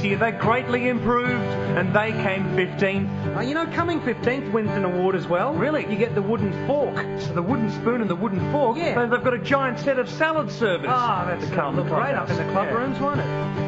year. They greatly improved, and they came 15th. You know, coming 15th wins an award as well. Really? You get the wooden fork. So the wooden spoon and the wooden fork, Yeah. they've got a giant set of salad servers. That's to come look great up in the club Yeah. rooms, won't it?